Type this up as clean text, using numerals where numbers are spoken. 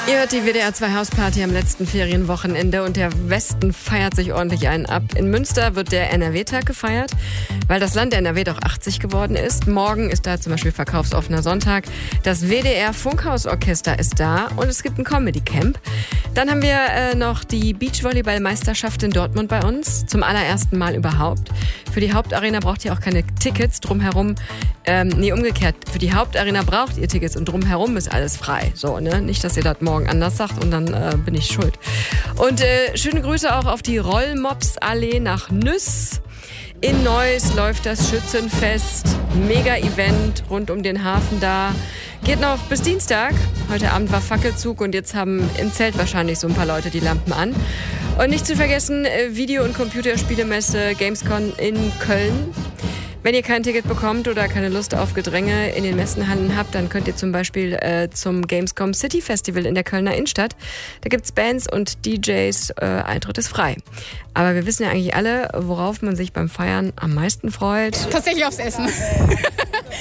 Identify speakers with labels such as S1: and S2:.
S1: Ihr hört die WDR 2 Hausparty am letzten Ferienwochenende und der Westen feiert sich ordentlich einen ab. In Münster wird der NRW-Tag gefeiert, weil das Land NRW doch 80 geworden ist. Morgen ist da zum Beispiel verkaufsoffener Sonntag. Das WDR Funkhausorchester ist da und es gibt ein Comedy-Camp. Dann haben wir noch die Beachvolleyball-Meisterschaft in Dortmund bei uns. Zum allerersten Mal überhaupt. Für die Hauptarena braucht ihr auch keine Tickets. Drumherum, umgekehrt. Für die Hauptarena braucht ihr Tickets und drumherum ist alles frei. So, ne? Nicht, dass ihr das morgen anders sagt und dann bin ich schuld. Und schöne Grüße auch auf die Rollmops-Allee nach Nüss. In Neuss läuft das Schützenfest. Mega-Event rund um den Hafen da. Geht noch bis Dienstag. Heute Abend war Fackelzug und jetzt haben im Zelt wahrscheinlich so ein paar Leute die Lampen an. Und nicht zu vergessen, Video- und Computerspielemesse Gamescom in Köln. Wenn ihr kein Ticket bekommt oder keine Lust auf Gedränge in den Messenhallen habt, dann könnt ihr zum Beispiel zum Gamescom City Festival in der Kölner Innenstadt. Da gibt's Bands und DJs, Eintritt ist frei. Aber wir wissen ja eigentlich alle, worauf man sich beim Feiern am meisten freut.
S2: Tatsächlich aufs Essen.